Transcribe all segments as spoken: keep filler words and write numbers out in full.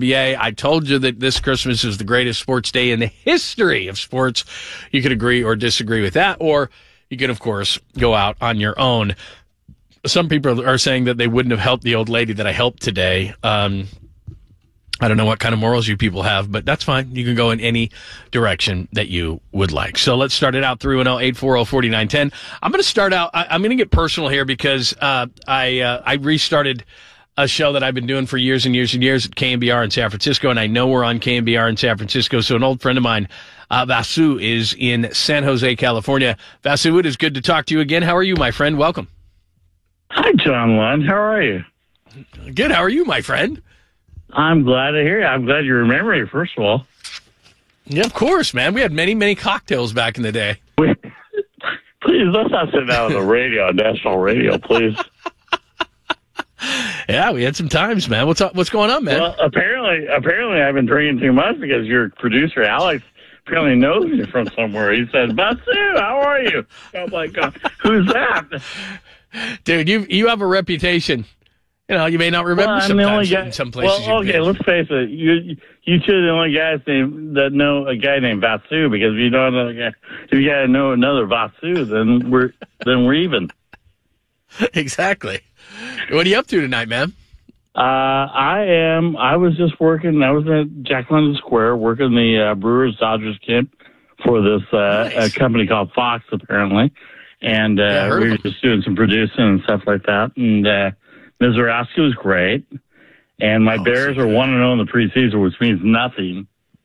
B A. I told you that this Christmas is the greatest sports day in the history of sports. You could agree or disagree with that, or you could, of course, go out on your own. Some people are saying that they wouldn't have helped the old lady that I helped today. Um, I don't know what kind of morals you people have, but that's fine. You can go in any direction that you would like. So let's start it out. three one zero, eight four zero, four nine one zero. I'm going to start out. I, I'm going to get personal here because uh, I uh, I restarted a show that I've been doing for years and years and years at K M B R in San Francisco, and I know we're on K M B R in San Francisco. So an old friend of mine, uh, Vasu, is in San Jose, California. Vasu, it is good to talk to you again. How are you, my friend? Welcome. Hi, John Lund. How are you? Good. How are you, my friend? I'm glad to hear you. I'm glad you remember me, first of all. Yeah, of course, man. We had many, many cocktails back in the day. We, please, let's not sit down on the radio, on national radio, please. Yeah, we had some times, man. What's up? What's going on, man? Well, apparently, apparently I've been drinking too much because your producer, Alex, apparently knows me from somewhere. He said, Basu, how are you? I'm like, uh, who's that? Dude, you you have a reputation. You know, you may not remember well, sometimes guy, in some places. Well, okay, let's face it. You you two are the only guys named, that know a guy named Vasu, because if you know another guy, if you gotta know another Vasu, then we're then we're even. Exactly. What are you up to tonight, man? Uh, I am. I was just working. I was at Jack London Square working the uh, Brewers Dodgers camp for this uh, nice. a company called Fox, apparently, and uh, yeah, we were just doing some producing and stuff like that, and. Uh, Mizorowski was great, and my oh, Bears are one and zero in the preseason, which means nothing.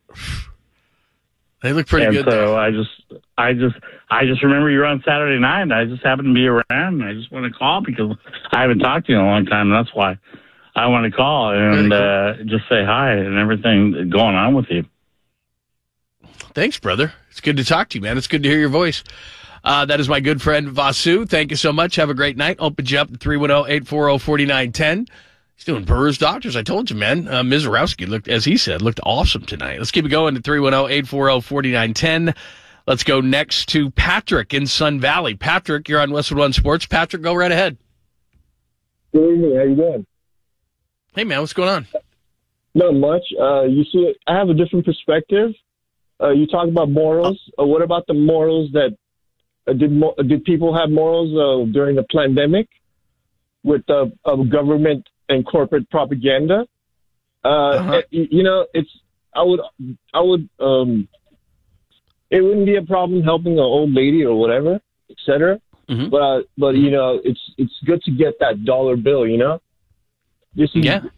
They look pretty and good. So though. I just, I just, I just remember you were on Saturday night, and I just happened to be around, and I just want to call because I haven't talked to you in a long time, and that's why I want to call and cool. uh, just say hi and everything going on with you. Thanks, brother. It's good to talk to you, man. It's good to hear your voice. Uh, that is my good friend Vasu. Thank you so much. Have a great night. Open you up at three one zero, eight four zero, four nine one zero. He's doing Brewers Doctors. I told you, man. Uh, Mizorowski looked, as he said, looked awesome tonight. Let's keep it going to three one zero, eight four zero, four nine one zero. Let's go next to Patrick in Sun Valley. Patrick, you're on Westwood One Sports. Patrick, go right ahead. Good evening. How you doing? Hey, man. What's going on? Not much. Uh, you see, I have a different perspective. Uh, you talk about morals. Uh, what about the morals that Uh, did mo- did people have morals uh, during the pandemic with uh, uh, government and corporate propaganda? Uh, uh-huh. it, you know, it's I would I would um, it wouldn't be a problem helping an old lady or whatever, et cetera. Mm-hmm. But uh, but you know, it's it's good to get that dollar bill. You know, this is, yeah.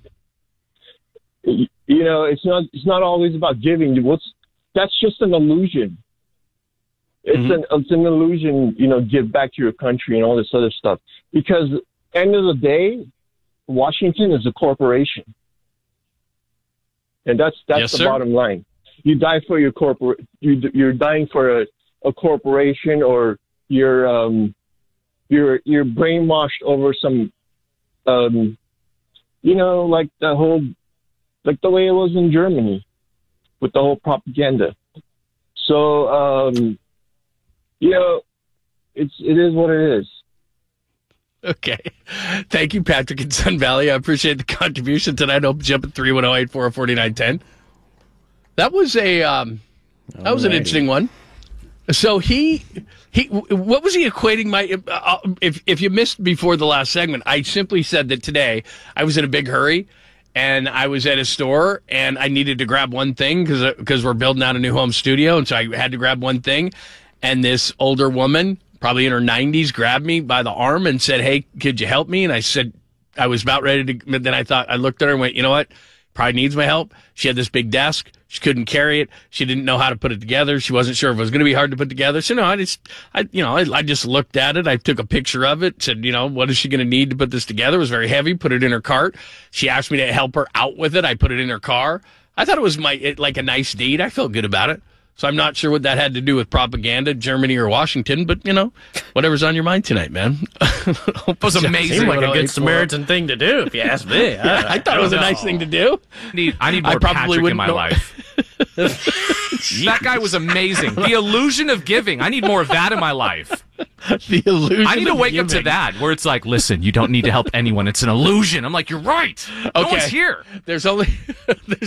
You know, it's not it's not always about giving. What's that's just an illusion. It's mm-hmm. an it's an illusion, you know, give back to your country and all this other stuff. Because end of the day, Washington is a corporation. And that's that's yes, the sir. bottom line. You die for your corporate you you're dying for a, a corporation, or you're um you're you're brainwashed over some um you know, like the whole like the way it was in Germany with the whole propaganda. So um You know, it's it is what it is. Okay. Thank you, Patrick in Sun Valley. I appreciate the contribution tonight. Open jump at three one zero, eight four zero, four nine one zero. That was a um, that was an interesting one. So he he what was he equating my uh, if if you missed before the last segment, I simply said that today I was in a big hurry. And I was at a store, and I needed to grab one thing because because we're building out a new home studio, and so I had to grab one thing. And this older woman, probably in her nineties, grabbed me by the arm and said, "Hey, could you help me?" And I said, I was about ready to, but then I thought, I looked at her and went, you know what? Probably needs my help. She had this big desk. She couldn't carry it. She didn't know how to put it together. She wasn't sure if it was going to be hard to put together. So no, I just, I, you know, I, I just looked at it. I took a picture of it, said, you know, what is she going to need to put this together? It was very heavy. Put it in her cart. She asked me to help her out with it. I put it in her car. I thought it was my, it, like a nice deed. I felt good about it. So I'm not sure what that had to do with propaganda, Germany or Washington, but, you know, whatever's on your mind tonight, man. It was amazing. Seemed like a good Samaritan thing to do, if you ask me. Yeah, I, I thought it was a nice thing to do. I need, I need more I Patrick in my know. life. That guy was amazing. The illusion of giving. I need more of that in my life. The illusion I need to wake giving. up to that, where it's like, listen, you don't need to help anyone. It's an illusion. I'm like, you're right. Okay. No one's here. There's only... there's